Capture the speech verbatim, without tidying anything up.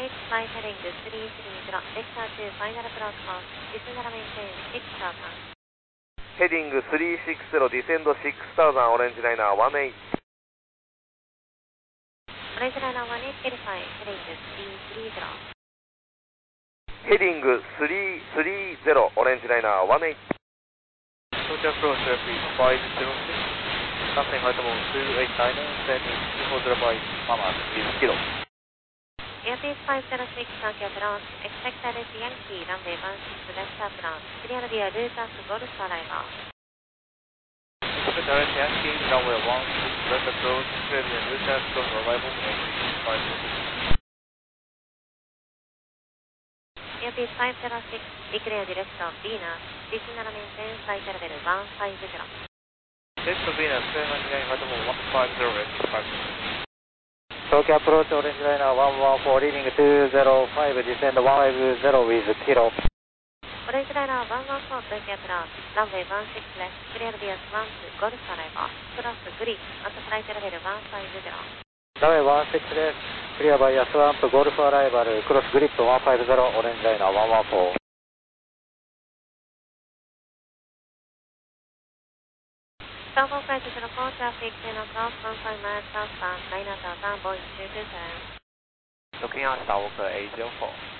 six five heading three three zero, vector two final approach course, descend and maintain six thousand. Heading three six zero, descend six thousand, orange liner one eight. Orange liner one eight, verify, heading three three zero. Heading three three zero, orange liner one eight. Social approach please five zero six, nothing right about two eight nine, sending two four zero five, Mama, with kilo. Airspace five zero six, Tokyo approach, expected is Yankee, runway one six left approach, clear via Lucas Golf arrival. Expected is Yankee, runway one six left approach, clear via Lucas Golf arrival, five zero six. Airspace five zero six, declare direction Venus, descend and maintain flight level one five zero. Direction Venus, seven nine right about one five zero, five zero. Tokyo approach, orange liner one one four, leading two zero five, descend one five zero with kilo. Orange liner one one four, Tokyo approach, runway one six left, clear via Swan to Golf arrival, cross grid, at flight level one five zero. Runway one six left, clear via Swan to Golf arrival, cross grid one five zero, orange liner one one four. Starboard flight zero four, traffic ten o'clock, one five miles southbound, nine thousand, Boeing two two seven. Looking at Skywalker eight zero four.